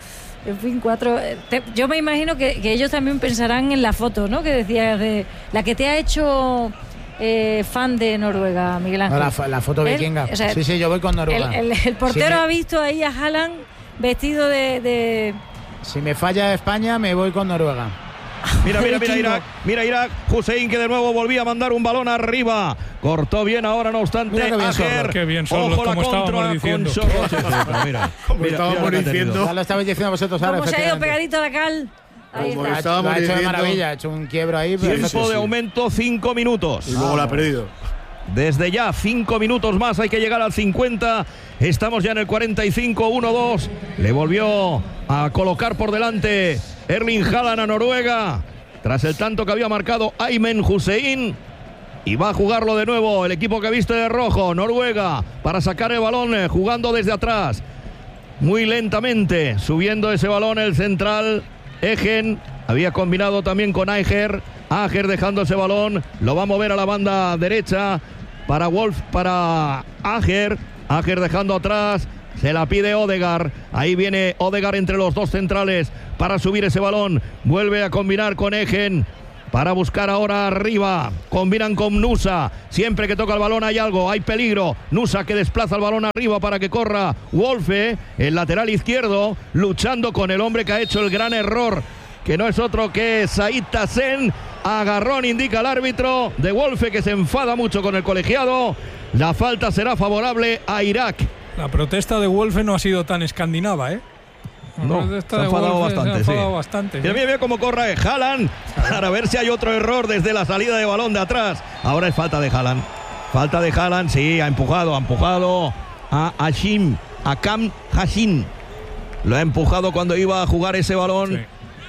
En fin, cuatro. Te, yo me imagino que, que ellos también pensarán en la foto, ¿no? Que decías de la que te ha hecho eh, fan de Noruega, Miguel Ángel. No, la, la foto Él, vikinga. O sea, sí, sí, yo voy con Noruega. El, el, el portero si me, ha visto ahí a Haaland vestido de, de. Si me falla España, me voy con Noruega. Mira, mira, mira Irak, mira Irak, Hussein que de nuevo volvía a mandar un balón arriba, cortó bien ahora no obstante Ajer, qué bien Sorlo, ojo la como contra estábamos diciendo. con Sorlo, sí, sí, pero mira, como mira, estábamos mira diciendo, ya lo estabais diciendo vosotros ahora. Como se ha ido pegadito a la cal. Ahí Como está. Lo ha hecho de diciendo. maravilla, ha hecho un quiebro ahí. Tiempo sí, sí. de aumento cinco minutos. Y luego Ah, la ha perdido. Desde ya, cinco minutos más, hay que llegar al cincuenta. Estamos ya en el cuarenta y cinco, uno dos. Le volvió a colocar por delante Erling Haaland a Noruega, tras el tanto que había marcado Aymen Hussein. Y va a jugarlo de nuevo el equipo que viste de rojo, Noruega, para sacar el balón, eh, jugando desde atrás. Muy lentamente, subiendo ese balón el central, Egen. Había combinado también con Ajer. Ajer dejando ese balón, lo va a mover a la banda derecha para Wolf, para Ajer. Ajer dejando atrás, se la pide Odegaard. Ahí viene Odegaard entre los dos centrales para subir ese balón. Vuelve a combinar con Egen para buscar ahora arriba. Combinan con Nusa. Siempre que toca el balón hay algo, hay peligro. Nusa que desplaza el balón arriba para que corra Wolfe, el lateral izquierdo, luchando con el hombre que ha hecho el gran error, que no es otro que Said Tassen. Agarrón indica el árbitro de Wolfe, que se enfada mucho con el colegiado. La falta será favorable a Irak. La protesta de Wolfe no ha sido tan escandinava, ¿eh? La No, protesta se ha de enfadado Wolfe bastante, se ha enfadado sí. bastante, Mira, ¿sí? mira, mira cómo corre Haaland para ver si hay otro error desde la salida de balón de atrás. Ahora es falta de Haaland. Falta de Haaland, sí, ha empujado, ha empujado a Hashim, a Kam Hashim. Lo ha empujado cuando iba a jugar ese balón. Sí.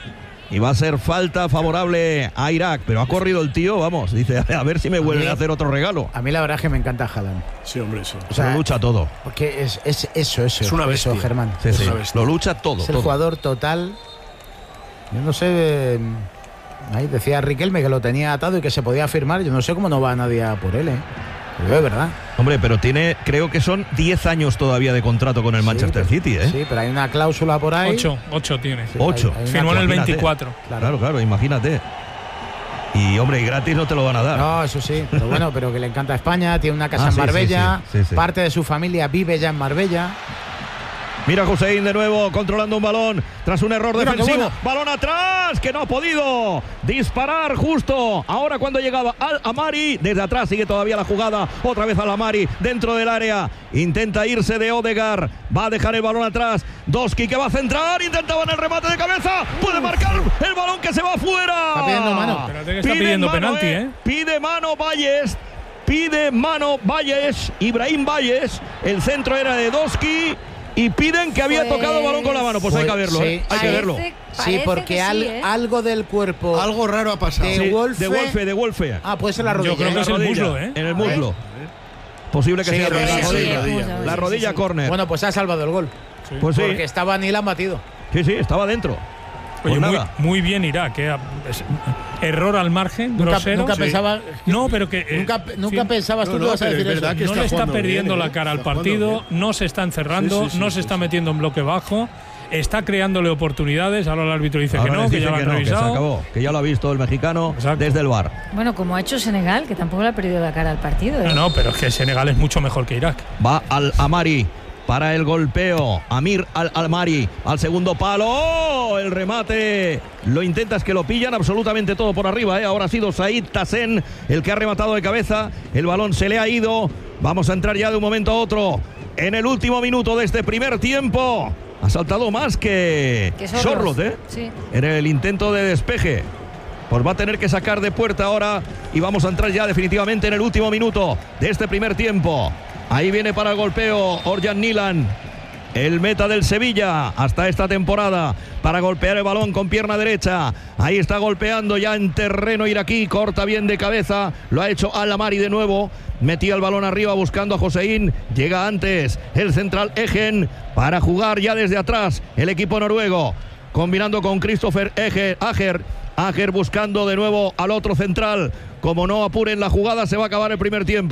Y va a ser falta favorable a Irak. Pero ha corrido el tío, vamos. Dice, a ver si me vuelven a hacer otro regalo. A mí la verdad es que me encanta Haaland. Sí, hombre, sí. O sea, lo lucha todo. Porque es, es eso, eso. Es una bestia. Eso, Germán. Sí, es sí, una bestia. lo lucha todo. Es el todo. jugador total. Yo no sé. eh, Ahí decía Riquelme que lo tenía atado y que se podía firmar. Yo no sé cómo no va nadie a por él, ¿eh? Pero es verdad. Hombre, pero tiene, creo que son diez años todavía de contrato con el Sí, Manchester pero- City, ¿eh? Sí, pero hay una cláusula por ahí. Ocho, ocho tiene. Sí, Ocho. hay- hay una Firmó en el Imagínate. veinticuatro. Claro, claro, imagínate. Y, hombre, y gratis no te lo van a dar. No, eso sí, pero bueno, pero que le encanta España, tiene una casa Ah, en sí, sí, Marbella, sí, sí, sí. parte de su familia vive ya en Marbella. Mira Hussein de nuevo controlando un balón tras un error Mira, qué defensivo. bueno. Balón atrás que no ha podido disparar justo. Ahora cuando llegaba Al Amari, desde atrás sigue todavía la jugada. Otra vez Al Amari dentro del área. Intenta irse de Odegaard. Va a dejar el balón atrás. Doski que va a centrar. Intentaban el remate de cabeza. Puede marcar el balón que se va afuera. Está pidiendo mano. Espérate que está pidiendo penalti, ¿eh? Pide mano Valles. Pide mano Valles. Ibrahim Valles. El centro era de Doski. Y piden que había Pues- tocado el balón con la mano. Pues hay que verlo, sí, ¿eh? Hay sí. que verlo. Parece- Sí, parece porque que al- sí, ¿eh? algo del cuerpo. Algo raro ha pasado. De Sí, Wolfe. de Wolfe, de Wolfe. Ah, puede ser la rodilla. Yo creo ¿eh? que es el rodilla, muslo, ¿eh? En el muslo. Posible que Sí, sea rodilla, la sí, rodilla. rodilla. La rodilla córner. Bueno, pues ha salvado el gol. Pues sí, Porque estaba ni la han batido. sí, sí, estaba dentro. Oye, Pues muy, nada. muy bien Irak, ¿eh? Es- error al margen, Nunca, grosero. nunca Sí. pensaba. No, pero que. eh, Nunca, nunca sí, pensabas tú No, que no, ibas a pero decir es verdad eso. que no está le está jugando perdiendo bien, la cara ¿eh? al Está jugando partido, bien. no se está encerrando, Sí, sí, sí, no sí, se está sí. metiendo en bloque bajo, está creándole oportunidades. Ahora el árbitro dice Ahora que no, les que dice ya lo han que no, que se revisado. acabó, que ya lo ha visto el mexicano Exacto. desde el bar. Bueno, como ha hecho Senegal, que tampoco le ha perdido la cara al partido. ¿eh? No, no, pero es que Senegal es mucho mejor que Irak. Va al Amari para el golpeo. Amir al Amari al segundo palo. ¡Oh! El remate. Lo intentas que lo pillan absolutamente todo por arriba, ¿eh? Ahora ha sido Said Tassen el que ha rematado de cabeza. El balón se le ha ido. Vamos a entrar ya de un momento a otro en el último minuto de este primer tiempo. Ha saltado más que, Que Sorloth. Sorloth, ¿eh? Sí. En el intento de despeje. Pues va a tener que sacar de puerta ahora y vamos a entrar ya definitivamente en el último minuto de este primer tiempo. Ahí viene para el golpeo Orjan Nilan, el meta del Sevilla hasta esta temporada, para golpear el balón con pierna derecha. Ahí está golpeando ya en terreno iraquí, corta bien de cabeza, lo ha hecho Al Amari de nuevo, metía el balón arriba buscando a Hossein, llega antes el central Egen para jugar ya desde atrás el equipo noruego, combinando con Christopher Eger, Ajer, Ajer buscando de nuevo al otro central. Como no apuren la jugada, se va a acabar el primer tiempo.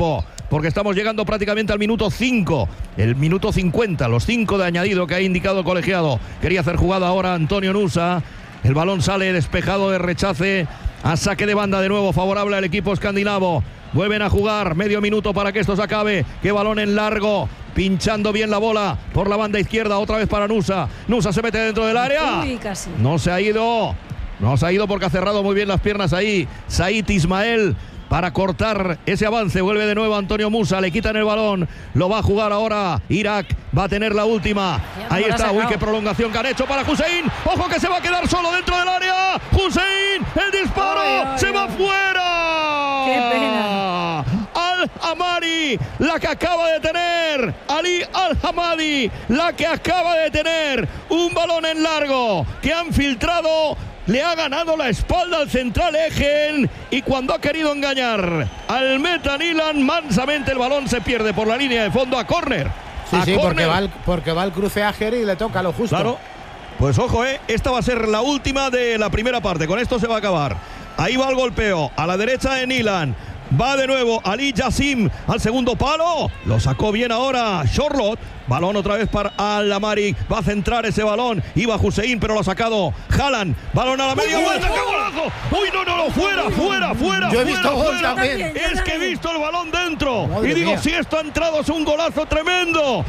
porque estamos llegando prácticamente al minuto cinco, el minuto cincuenta, los cinco de añadido que ha indicado el colegiado. Quería hacer jugada ahora Antonio Nusa. El balón sale despejado de rechace a saque de banda de nuevo favorable al equipo escandinavo. Vuelven a jugar, medio minuto para que esto se acabe. Qué balón en largo, pinchando bien la bola por la banda izquierda, otra vez para Nusa. Nusa se mete dentro del área. Uy, casi. No se ha ido, no se ha ido porque ha cerrado muy bien las piernas ahí Said Ismael para cortar ese avance. Vuelve de nuevo Antonio Musa, le quitan el balón, lo va a jugar ahora Irak, va a tener la última. Ahí está, uy, qué prolongación que han hecho para Hussein. Ojo que se va a quedar solo dentro del área. Hussein, el disparo, ay, ay, se ay. va fuera. Qué pena. Al-Hamadi, la que acaba de tener Ali Al-Hamadi, la que acaba de tener un balón en largo que han filtrado. Le ha ganado la espalda al central Egen y cuando ha querido engañar al Metan Ilan, mansamente el balón se pierde por la línea de fondo a córner. Sí, a sí, porque va, el, porque va el cruce a Ajer y le toca lo justo. Claro. Pues ojo, eh, esta va a ser la última de la primera parte. Con esto se va a acabar. Ahí va el golpeo. A la derecha de Nilan. Va de nuevo Ali Yassim al segundo palo. Lo sacó bien ahora Charlotte. Balón otra vez para Al-Hamadi. Va a centrar ese balón. Iba Hussein, pero lo ha sacado Haaland. Balón a la media uy, vuelta. uy, ¡Qué golazo! ¡Uy, no, no, no! ¡Fuera, fuera, fuera! Yo he fuera, visto gol fuera. también. Es que he visto el balón dentro. Madre y digo, mía. si esto ha entrado es un golazo tremendo.